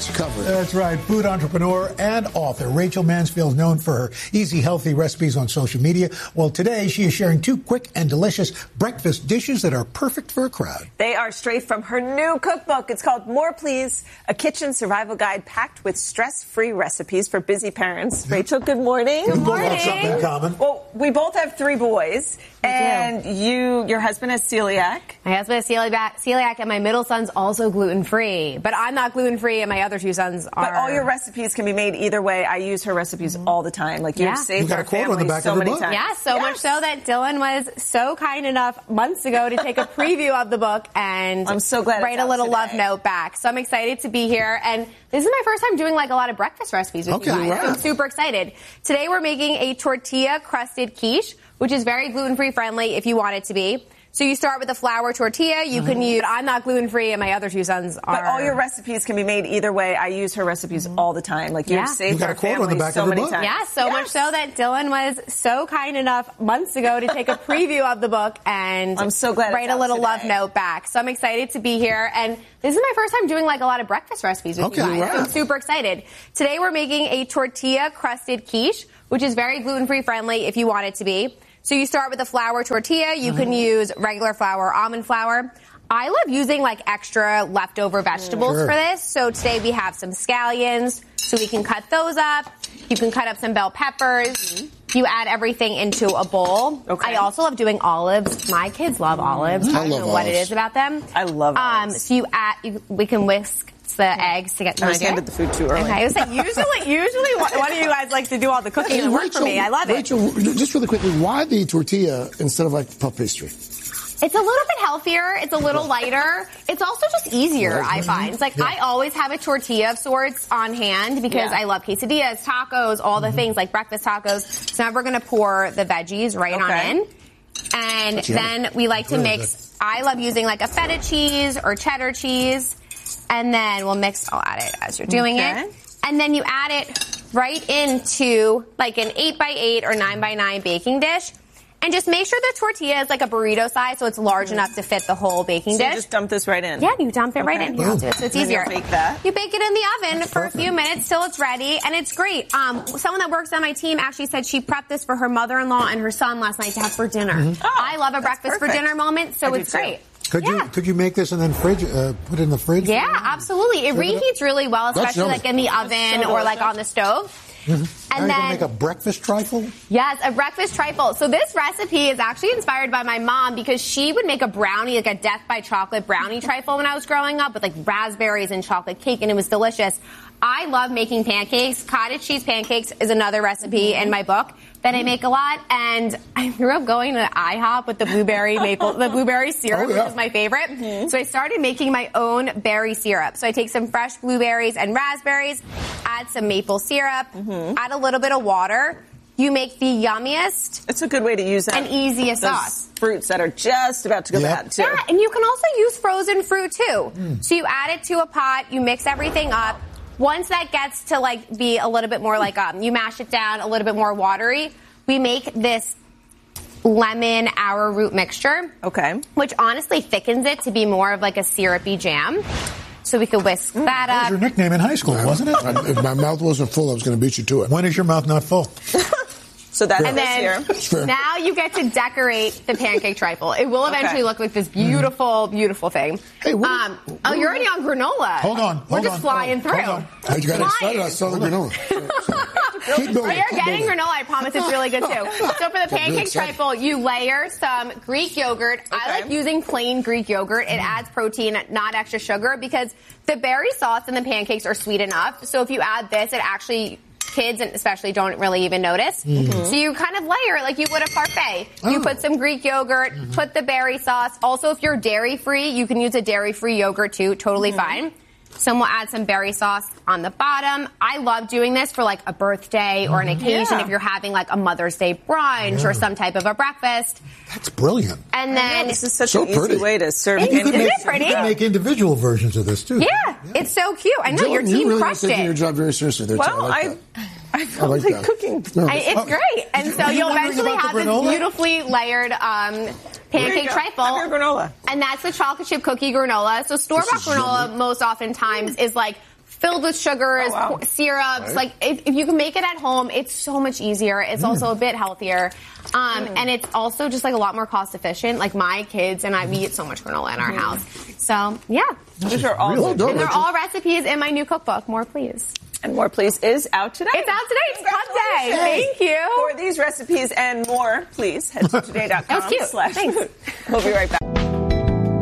you covered. That's right. Food entrepreneur and author Rachel Mansfield, known for her easy, healthy recipes on social media. Well, today she is sharing 2 quick and delicious breakfast dishes that are perfect for a crowd. They are straight from her new cookbook. It's called More Please, a kitchen survival guide packed with stress-free recipes for busy parents. Rachel, good morning. Good morning. We both have something in common. Well, we both have 3 boys, and your husband has celiac. My husband has celiac, and my middle son's also gluten-free. But I'm not gluten-free, and my other 2 sons are. But all your recipes can be made either way. I use her recipes all the time. Like, you've saved our family so many times. Yeah, so much so that Dylan was so kind enough months ago to take a preview of the book and I'm so glad write a little love note back. So I'm excited to be here. And this is my first time doing like a lot of breakfast recipes with you guys. Right. So I'm super excited. Today we're making a tortilla-crusted quiche, which is very gluten-free friendly if you want it to be. So you start with a flour tortilla. You can use, I'm not gluten-free, and my other 2 sons are. But all your recipes can be made either way. I use her recipes all the time. Like, you've saved our family so many times. Yeah, so much so that Dylan was so kind enough months ago to take a preview of the book and I'm so glad write a little love note back. So I'm excited to be here. And this is my first time doing like a lot of breakfast recipes with you guys. Right. So I'm super excited. Today we're making a tortilla-crusted quiche, which is very gluten-free friendly if you want it to be. So you start with a flour tortilla. You can use regular flour or almond flour. I love using like extra leftover vegetables for this. So today we have some scallions, so we can cut those up. You can cut up some bell peppers. You add everything into a bowl. I also love doing olives. My kids love olives. I don't know what it is about them. I love olives. So we can whisk the eggs to get I handed the food too early. Okay, I was like, usually one of you guys likes to do all the cooking and the work for me. I love it. Rachel, just really quickly, why the tortilla instead of like puff pastry? It's a little bit healthier. It's a little lighter. It's also just easier, I find. It's like I always have a tortilla of sorts on hand because I love quesadillas, tacos, all the things like breakfast tacos. So now we're going to pour the veggies right on in. And then we like to mix. I love using like a feta cheese or cheddar cheese. And then I'll add it as you're doing it. And then you add it right into like an 8x8 or 9x9 baking dish. And just make sure the tortilla is like a burrito size so it's large enough to fit the whole baking dish. You just dump this right in? Yeah, you dump it right in. Here, I'll do it so it's easier. You bake that? You bake it in the oven for a few minutes till it's ready, and it's great. Someone that works on my team actually said she prepped this for her mother-in-law and her son last night to have for dinner. I love a breakfast for dinner moment, so it's great. Could you make this and then put it in the fridge? Yeah, absolutely. It reheats really well, especially like in the oven or like on the stove. And then you're going to make a breakfast trifle? Yes, a breakfast trifle. So this recipe is actually inspired by my mom because she would make a brownie, like a Death by Chocolate brownie trifle when I was growing up with like raspberries and chocolate cake, and it was delicious. I love making pancakes. Cottage cheese pancakes is another recipe in my book that I make a lot. And I grew up going to IHOP with the blueberry syrup, which is my favorite. So I started making my own berry syrup. So I take some fresh blueberries and raspberries, add some maple syrup, add a little bit of water. You make the yummiest. It's a good way to use and easiest sauce. Fruits that are just about to go bad, too. Yeah, and you can also use frozen fruit, too. So you add it to a pot, you mix everything up. Once that gets to like be a little bit more like you mash it down, a little bit more watery, we make this lemon arrowroot mixture. Okay. Which honestly thickens it to be more of like a syrupy jam. So we could whisk that up. That was your nickname in high school, wasn't it? If my mouth wasn't full, I was going to beat you to it. When is your mouth not full? So that's and then now you get to decorate the pancake trifle. It will eventually look like this beautiful, beautiful thing. Hey, you're already on granola. Hold on. We're just flying through. I got excited. I saw the granola. Keep building. You're getting granola. I promise it's really good too. So for the pancake trifle, you layer some Greek yogurt. I like using plain Greek yogurt. It adds protein, not extra sugar, because the berry sauce in the pancakes are sweet enough. So if you add this, it actually kids and especially don't really even notice. So you kind of layer it like you would a parfait. You put some Greek yogurt, put the berry sauce. Also, if you're dairy-free, you can use a dairy-free yogurt too. Totally fine. So we'll add some berry sauce on the bottom. I love doing this for like a birthday or an occasion if you're having like a Mother's Day brunch or some type of a breakfast. That's brilliant. And then this is such an easy way to serve. Isn't it pretty? You can make individual versions of this too. Yeah, it's so cute. I know your team really crushed taking it. your job very seriously there. Well, I felt like cooking. It's great. And so you'll eventually have this beautifully layered pancake trifle. Granola. And that's the chocolate chip cookie granola. So store-bought granola most oftentimes is like filled with sugars, syrups. Like, if you can make it at home, it's so much easier. It's also a bit healthier. And it's also just like a lot more cost efficient. Like my kids and we eat so much granola in our house. So, yeah. These are all Well done, And they're Rachel. all recipes in my new cookbook, More Please. And More Please is out today. It's out today. It's Club Day. Thank you. For these recipes and more, please head to today.com. That was cute. Thanks. We'll be right back.